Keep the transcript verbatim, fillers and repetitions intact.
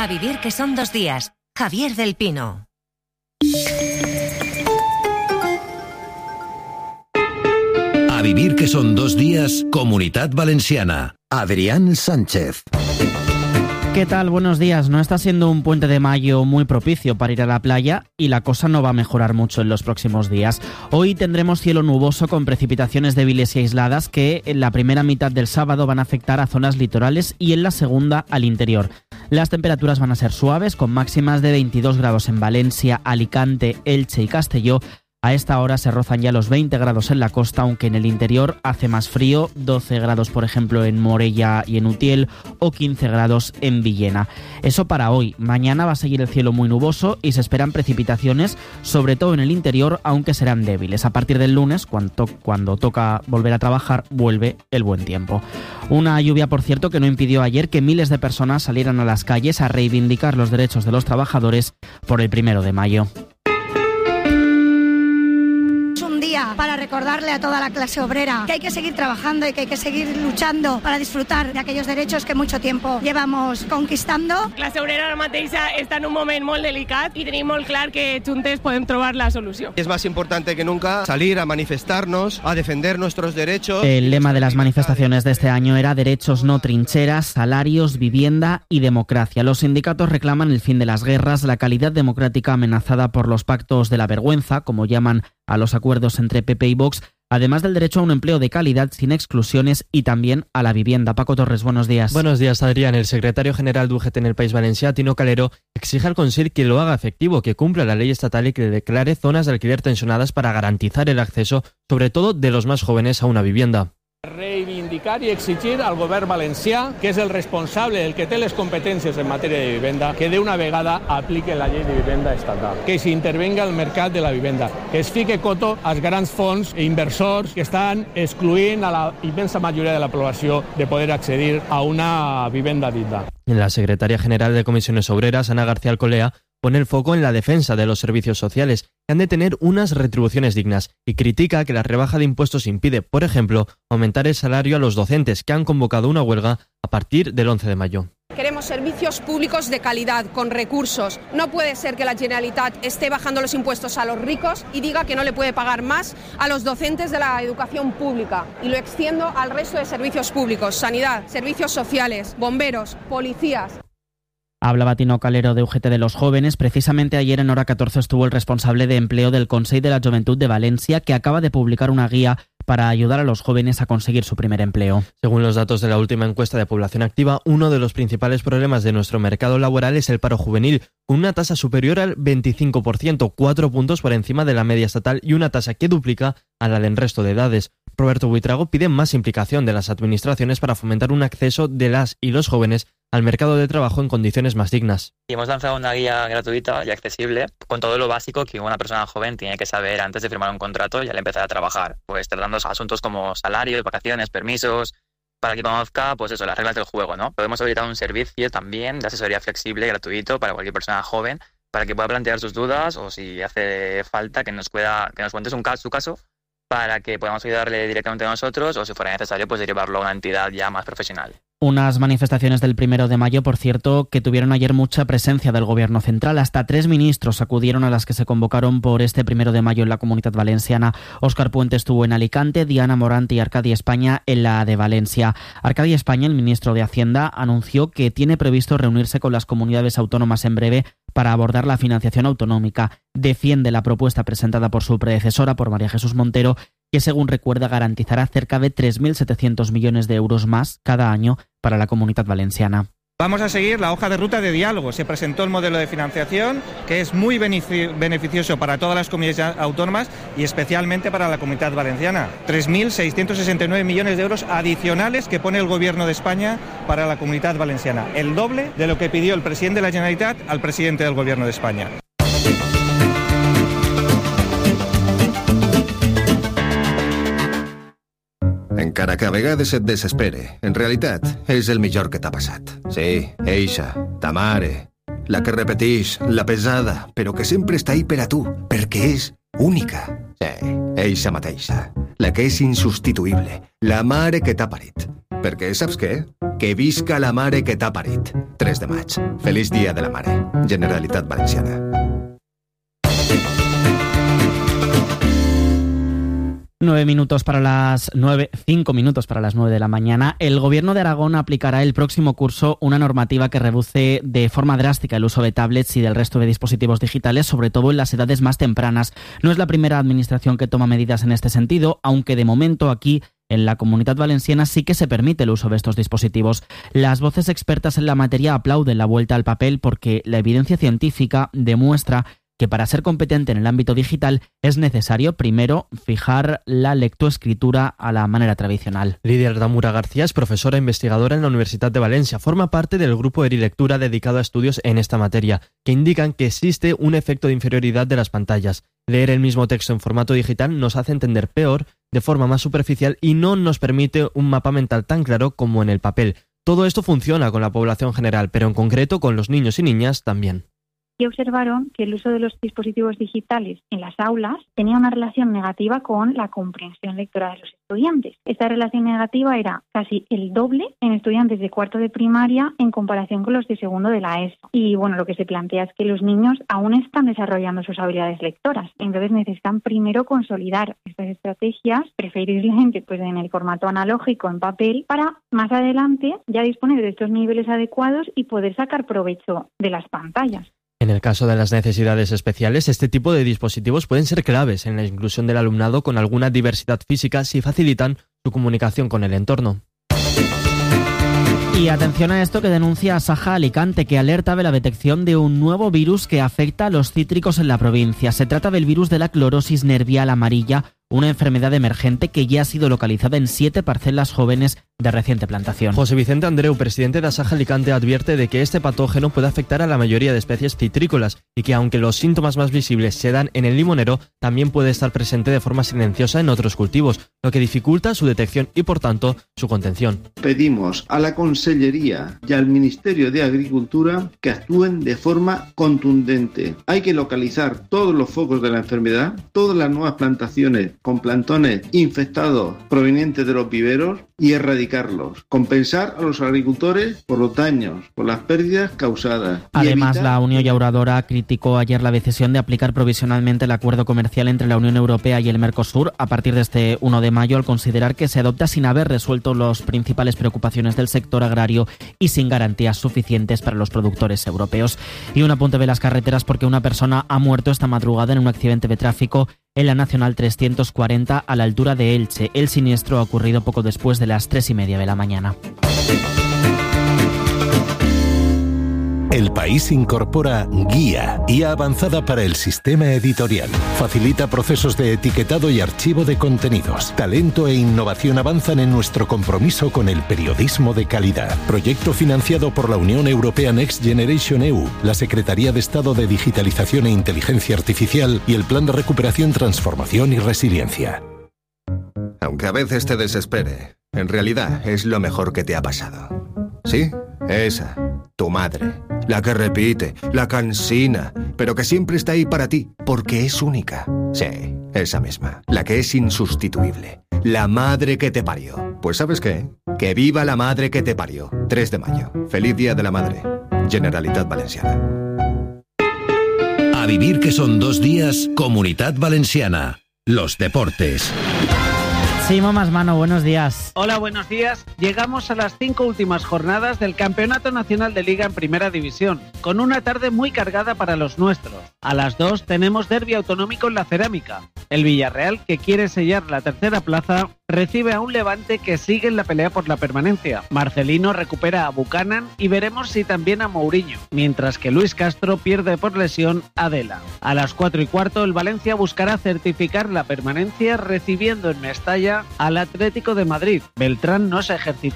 A vivir que son dos días. Javier del Pino. A vivir que son dos días, Comunitat Valenciana. Adrián Sánchez. ¿Qué tal? Buenos días. No está siendo un puente de mayo muy propicio para ir a la playa y la cosa no va a mejorar mucho en los próximos días. Hoy tendremos cielo nuboso con precipitaciones débiles y aisladas que en la primera mitad del sábado van a afectar a zonas litorales y en la segunda al interior. Las temperaturas van a ser suaves con máximas de veintidós grados en Valencia, Alicante, Elche y Castelló. A esta hora se rozan ya los veinte grados en la costa, aunque en el interior hace más frío, doce grados por ejemplo en Morella y en Utiel o quince grados en Villena. Eso para hoy. Mañana va a seguir el cielo muy nuboso y se esperan precipitaciones, sobre todo en el interior, aunque serán débiles. A partir del lunes, cuando, cuando toca volver a trabajar, vuelve el buen tiempo. Una lluvia, por cierto, que no impidió ayer que miles de personas salieran a las calles a reivindicar los derechos de los trabajadores por el primero de mayo. Para recordarle a toda la clase obrera que hay que seguir trabajando y que hay que seguir luchando para disfrutar de aquellos derechos que mucho tiempo llevamos conquistando. La classe obrera ara mateixa està en un moment molt delicat i tenim molt clar que juntes podem trobar la solució. Es más importante que nunca salir a manifestarnos, a defender nuestros derechos. El lema de las manifestaciones de este año era derechos no trincheras, salarios, vivienda y democracia. Los sindicatos reclaman el fin de las guerras, la calidad democrática amenazada por los pactos de la vergüenza, como llaman a los acuerdos entre P P y Vox, además del derecho a un empleo de calidad sin exclusiones y también a la vivienda. Paco Torres, buenos días. Buenos días, Adrián. El secretario general de U G T en el País Valencià, Tino Calero, exige al Consell que lo haga efectivo, que cumpla la ley estatal y que declare zonas de alquiler tensionadas para garantizar el acceso, sobre todo de los más jóvenes, a una vivienda. Reivindicar i exigir al govern valencià, que és el responsable, el que té les competències en matèria de vivenda, que d'una vegada aplique la llei de vivenda estatal, que s'intervenga al mercat de la vivenda, que es fique coto als grans fons i inversors que estan excluint a la immensa majoria de la població de poder accedir a una vivenda digna. La secretaria general de Comisiones Obreras, Ana García Alcolea, pone el foco en la defensa de los servicios sociales, que han de tener unas retribuciones dignas, y critica que la rebaja de impuestos impide, por ejemplo, aumentar el salario a los docentes, que han convocado una huelga a partir del once de mayo. Queremos servicios públicos de calidad, con recursos. No puede ser que la Generalitat esté bajando los impuestos a los ricos y diga que no le puede pagar más a los docentes de la educación pública. Y lo extiendo al resto de servicios públicos, sanidad, servicios sociales, bomberos, policías. Hablaba Tino Calero de U G T de los jóvenes. Precisamente ayer en Hora catorce estuvo el responsable de empleo del Consell de la Juventud de Valencia, que acaba de publicar una guía para ayudar a los jóvenes a conseguir su primer empleo. Según los datos de la última encuesta de población activa, uno de los principales problemas de nuestro mercado laboral es el paro juvenil, con una tasa superior al veinticinco por ciento, cuatro puntos por encima de la media estatal y una tasa que duplica a la del resto de edades. Roberto Buitrago pide más implicación de las administraciones para fomentar un acceso de las y los jóvenes al mercado de trabajo en condiciones más dignas. Y hemos lanzado una guía gratuita y accesible con todo lo básico que una persona joven tiene que saber antes de firmar un contrato y al empezar a trabajar. Pues tratando asuntos como salario, vacaciones, permisos, para que conozca, pues eso, las reglas del juego, ¿no? Podemos habilitar un servicio también de asesoría flexible y gratuito para cualquier persona joven, para que pueda plantear sus dudas o si hace falta que nos pueda, que nos cuente su caso, su caso para que podamos ayudarle directamente a nosotros o si fuera necesario pues derivarlo a una entidad ya más profesional. Unas manifestaciones del primero de mayo, por cierto, que tuvieron ayer mucha presencia del Gobierno central. Hasta tres ministros acudieron a las que se convocaron por este primero de mayo en la Comunitat Valenciana. Óscar Puente estuvo en Alicante, Diana Morante y Arcadi España en la de Valencia. Arcadi España, el ministro de Hacienda, anunció que tiene previsto reunirse con las comunidades autónomas en breve para abordar la financiación autonómica. Defiende la propuesta presentada por su predecesora, por María Jesús Montero, que según recuerda garantizará cerca de tres mil setecientos millones de euros más cada año para la Comunitat Valenciana. Vamos a seguir la hoja de ruta de diálogo. Se presentó el modelo de financiación que es muy beneficioso para todas las comunidades autónomas y especialmente para la Comunitat Valenciana. tres mil seiscientos sesenta y nueve millones de euros adicionales que pone el Gobierno de España para la Comunitat Valenciana. El doble de lo que pidió el presidente de la Generalitat al presidente del Gobierno de España. Encara que a vegades et desespere, en realitat és el millor que t'ha passat. Sí, eixa, ta mare, la que repetix, la pesada, però que sempre està ahí per a tu, perquè és única. Sí, eixa mateixa, la que és insubstituïble, la mare que t'ha parit. Perquè, saps què? Que visca la mare que t'ha parit. tres de maig. Feliç dia de la mare. Generalitat Valenciana. Nueve minutos para las nueve, cinco minutos para las nueve de la mañana. El Gobierno de Aragón aplicará el próximo curso una normativa que reduce de forma drástica el uso de tablets y del resto de dispositivos digitales, sobre todo en las edades más tempranas. No es la primera administración que toma medidas en este sentido, aunque de momento aquí en la Comunidad Valenciana sí que se permite el uso de estos dispositivos. Las voces expertas en la materia aplauden la vuelta al papel porque la evidencia científica demuestra que para ser competente en el ámbito digital es necesario, primero, fijar la lectoescritura a la manera tradicional. Lidia Ardamura García es profesora e investigadora en la Universidad de Valencia. Forma parte del grupo Erilectura dedicado a estudios en esta materia, que indican que existe un efecto de inferioridad de las pantallas. Leer el mismo texto en formato digital nos hace entender peor, de forma más superficial, y no nos permite un mapa mental tan claro como en el papel. Todo esto funciona con la población general, pero en concreto con los niños y niñas también. Y observaron que el uso de los dispositivos digitales en las aulas tenía una relación negativa con la comprensión lectora de los estudiantes. Esta relación negativa era casi el doble en estudiantes de cuarto de primaria en comparación con los de segundo de la ESO. Y bueno, lo que se plantea es que los niños aún están desarrollando sus habilidades lectoras. Entonces necesitan primero consolidar estas estrategias, preferiblemente pues en el formato analógico, en papel, para más adelante ya disponer de estos niveles adecuados y poder sacar provecho de las pantallas. En el caso de las necesidades especiales, este tipo de dispositivos pueden ser claves en la inclusión del alumnado con alguna diversidad física si facilitan su comunicación con el entorno. Y atención a esto que denuncia Saja Alicante, que alerta de la detección de un nuevo virus que afecta a los cítricos en la provincia. Se trata del virus de la clorosis nervial amarilla, una enfermedad emergente que ya ha sido localizada en siete parcelas jóvenes de reciente plantación. José Vicente Andreu, presidente de Asaja Alicante, advierte de que este patógeno puede afectar a la mayoría de especies citrícolas y que aunque los síntomas más visibles se dan en el limonero, también puede estar presente de forma silenciosa en otros cultivos, lo que dificulta su detección y por tanto su contención. Pedimos a la Consellería y al Ministerio de Agricultura que actúen de forma contundente. Hay que localizar todos los focos de la enfermedad, todas las nuevas plantaciones con plantones infectados provenientes de los viveros y erradicarlos. Compensar a los agricultores por los daños, por las pérdidas causadas. Además, la Unión Llauradora criticó ayer la decisión de aplicar provisionalmente el acuerdo comercial entre la Unión Europea y el Mercosur a partir de este uno de mayo, al considerar que se adopta sin haber resuelto las principales preocupaciones del sector agrario y sin garantías suficientes para los productores europeos. Y un apunte de las carreteras porque una persona ha muerto esta madrugada en un accidente de tráfico en la Nacional trescientos cuarenta a la altura de Elche. El siniestro ha ocurrido poco después de las tres y media de la mañana. El País incorpora Guía, guía avanzada para el sistema editorial. Facilita procesos de etiquetado y archivo de contenidos. Talento e innovación avanzan en nuestro compromiso con el periodismo de calidad. Proyecto financiado por la Unión Europea Next Generation E U, la Secretaría de Estado de Digitalización e Inteligencia Artificial y el Plan de Recuperación, Transformación y Resiliencia. Aunque a veces te desespere, en realidad es lo mejor que te ha pasado. ¿Sí? Esa, tu madre. La que repite, la cansina, pero que siempre está ahí para ti, porque es única. Sí, esa misma, la que es insustituible. La madre que te parió. Pues ¿sabes qué? Que viva la madre que te parió. tres de mayo. Feliz Día de la Madre. Generalitat Valenciana. A vivir que son dos días, Comunidad Valenciana. Los deportes. Simo Masmano, buenos días. Hola, buenos días. Llegamos a las cinco últimas jornadas del Campeonato Nacional de Liga en Primera División, con una tarde muy cargada para los nuestros. A las dos tenemos derbi autonómico en la Cerámica. El Villarreal, que quiere sellar la tercera plaza, recibe a un Levante que sigue en la pelea por la permanencia. Marcelino recupera a Buchanan y veremos si también a Mourinho, mientras que Luis Castro pierde por lesión a Dela. A las cuatro y cuarto el Valencia buscará certificar la permanencia recibiendo en Mestalla al Atlético de Madrid. Beltrán no se ejercitó